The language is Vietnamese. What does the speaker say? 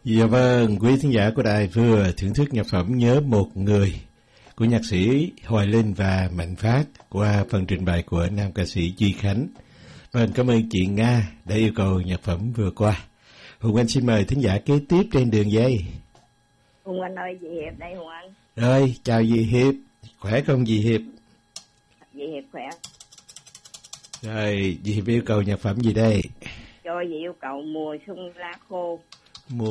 Dạ vâng, quý thính giả của đài vừa thưởng thức nhạc phẩm Nhớ Một Người của nhạc sĩ Hoài Linh và Mạnh Phát qua phần trình bày của nam ca sĩ Duy Khánh. Vâng, cảm ơn chị Nga đã yêu cầu nhạc phẩm vừa qua. Hùng Anh xin mời thính giả kế tiếp trên đường dây. Hùng Anh ơi, chị Hiệp đây Hùng Anh. Rồi, chào dì Hiệp, khỏe không dì Hiệp? Dì Hiệp khỏe. Rồi, dì Hiệp yêu cầu nhạc phẩm gì đây? Cho dì yêu cầu Mùa Xuân Lá Khô.